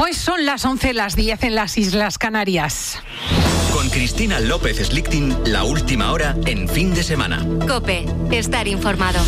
Pues son las 11, las 10 en las Islas Canarias. Con Cristina López Slichting, la última hora en Fin de Semana. COPE, estar informado.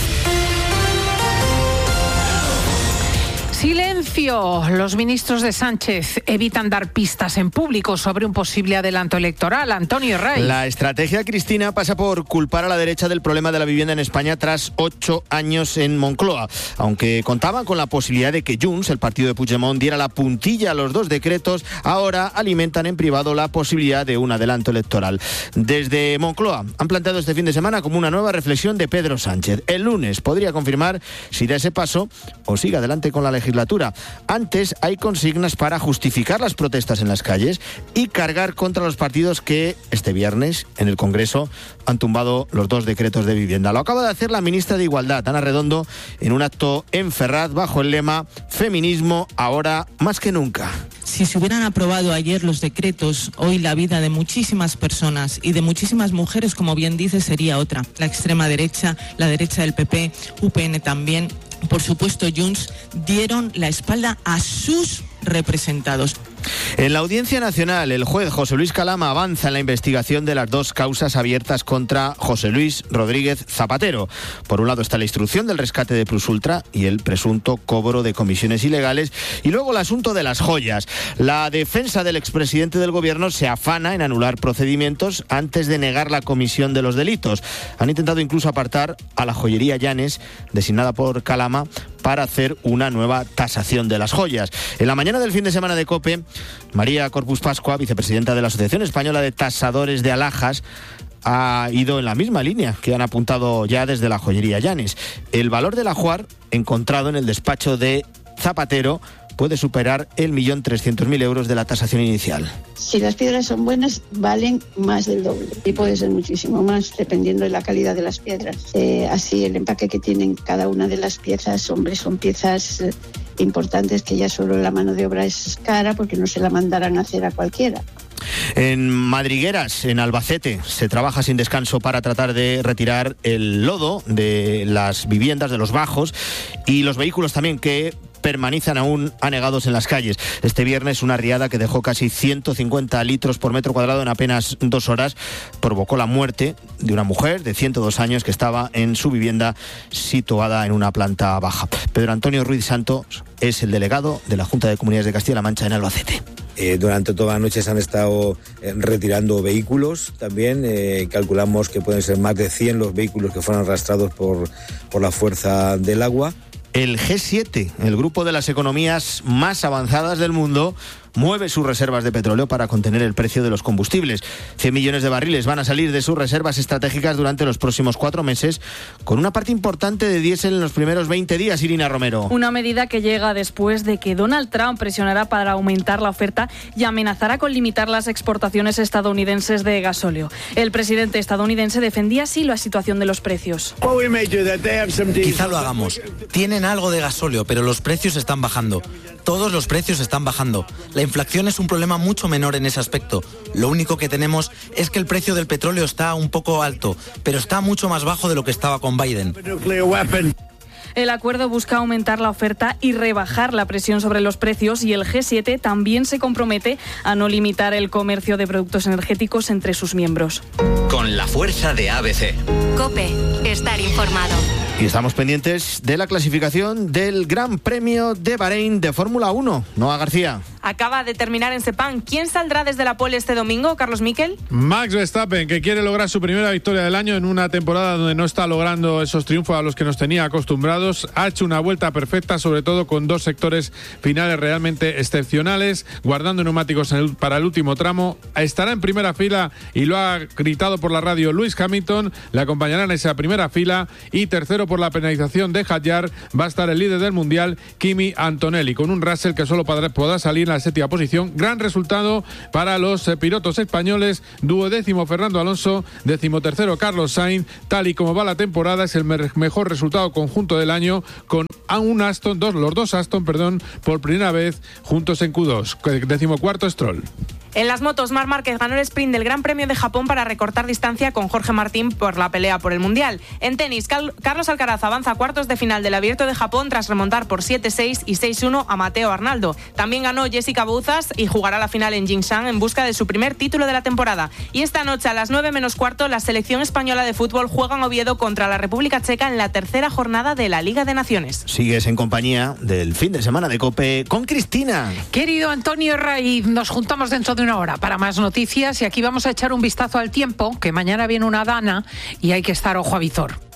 Silencio. Los ministros de Sánchez evitan dar pistas en público sobre un posible adelanto electoral. Antonio Rey. La estrategia, Cristina, pasa por culpar a la derecha del problema de la vivienda en España tras 8 años en Moncloa. Aunque contaban con la posibilidad de que Junts, el partido de Puigdemont, diera la puntilla a los 2 decretos, ahora alimentan en privado la posibilidad de un adelanto electoral. Desde Moncloa han planteado este fin de semana como una nueva reflexión de Pedro Sánchez. El lunes podría confirmar si da ese paso o sigue adelante con la legislatura. Antes hay consignas para justificar las protestas en las calles y cargar contra los partidos que este viernes en el Congreso han tumbado los 2 decretos de vivienda. Lo acaba de hacer la ministra de Igualdad, Ana Redondo, en un acto en Ferraz bajo el lema "Feminismo ahora más que nunca". Si se hubieran aprobado ayer los decretos, hoy la vida de muchísimas personas y de muchísimas mujeres, como bien dice, sería otra. La extrema derecha, la derecha del PP, UPN también, por supuesto Junts, dieron la espalda a sus representados. En la Audiencia Nacional, el juez José Luis Calama avanza en la investigación de las 2 causas abiertas contra José Luis Rodríguez Zapatero. Por un lado está la instrucción del rescate de Plusultra y el presunto cobro de comisiones ilegales, y luego el asunto de las joyas. La defensa del expresidente del gobierno se afana en anular procedimientos antes de negar la comisión de los delitos. Han intentado incluso apartar a la joyería Llanes, designada por Calama, para hacer una nueva tasación de las joyas. En la mañana del fin de semana de COPE, María Corpus Pascua, vicepresidenta de la Asociación Española de Tasadores de Alhajas, ha ido en la misma línea que han apuntado ya desde la joyería Llanes. El valor del ajuar encontrado en el despacho de Zapatero puede superar el 1.300.000 euros de la tasación inicial. Si las piedras son buenas, valen más del doble y puede ser muchísimo más, dependiendo de la calidad de las piedras. Así el empaque que tienen cada una de las piezas, hombre, son piezas importantes que ya solo la mano de obra es cara porque no se la mandarán a hacer a cualquiera. En Madrigueras, en Albacete, se trabaja sin descanso para tratar de retirar el lodo de las viviendas, de los bajos, y los vehículos también que permanecen aún anegados en las calles. Este viernes una riada que dejó casi 150 litros por metro cuadrado en apenas 2 horas provocó la muerte de una mujer de 102 años que estaba en su vivienda situada en una planta baja. Pedro Antonio Ruiz Santos es el delegado de la Junta de Comunidades de Castilla-La Mancha en Albacete. Durante toda la noche se han estado retirando vehículos también. Calculamos que pueden ser más de 100 los vehículos que fueron arrastrados por la fuerza del agua. El G7, el grupo de las economías más avanzadas del mundo, mueve sus reservas de petróleo para contener el precio de los combustibles. 100 millones de barriles van a salir de sus reservas estratégicas durante los próximos 4 meses, con una parte importante de diésel en los primeros 20 días, Irina Romero. Una medida que llega después de que Donald Trump presionara para aumentar la oferta y amenazara con limitar las exportaciones estadounidenses de gasóleo. El presidente estadounidense defendía así la situación de los precios. Quizá lo hagamos. Tienen algo de gasóleo, pero los precios están bajando. Todos los precios están bajando. La inflación es un problema mucho menor en ese aspecto. Lo único que tenemos es que el precio del petróleo está un poco alto, pero está mucho más bajo de lo que estaba con Biden. El acuerdo busca aumentar la oferta y rebajar la presión sobre los precios, y el G7 también se compromete a no limitar el comercio de productos energéticos entre sus miembros. Con la fuerza de ABC. COPE, estar informado. Y estamos pendientes de la clasificación del Gran Premio de Bahrein de Fórmula 1. Noa García. Acaba de terminar en Sepang. ¿Quién saldrá desde la pole este domingo, Carlos Miquel? Max Verstappen, que quiere lograr su primera victoria del año en una temporada donde no está logrando esos triunfos a los que nos tenía acostumbrados. Ha hecho una vuelta perfecta, sobre todo con 2 sectores finales realmente excepcionales, guardando neumáticos para el último tramo. Estará en primera fila y lo ha gritado por la radio Lewis Hamilton. Le acompañará en esa primera fila, y tercero por la penalización de Hadjar va a estar el líder del mundial, Kimi Antonelli, con un Russell que solo podrá salir en la 7ª posición. Gran resultado para los pilotos españoles. 12º Fernando Alonso, 13º Carlos Sainz. Tal y como va la temporada, es el mejor resultado conjunto del año, con los dos Aston, por primera vez juntos en Q2. 14º Stroll. En las motos, Marc Márquez ganó el sprint del Gran Premio de Japón para recortar distancia con Jorge Martín por la pelea por el Mundial. En tenis, Carlos Alcaraz avanza a cuartos de final del Abierto de Japón tras remontar por 7-6 y 6-1 a Mateo Arnaldo. También ganó Jessica Bouzas y jugará la final en Jingshan en busca de su primer título de la temporada. Y esta noche a las 9 menos cuarto, la selección española de fútbol juega en Oviedo contra la República Checa en la tercera jornada de la Liga de Naciones. Sigues en compañía del fin de semana de COPE con Cristina. Querido Antonio Raiz, nos juntamos dentro de una hora para más noticias y aquí vamos a echar un vistazo al tiempo, que mañana viene una dana y hay que estar ojo a visor.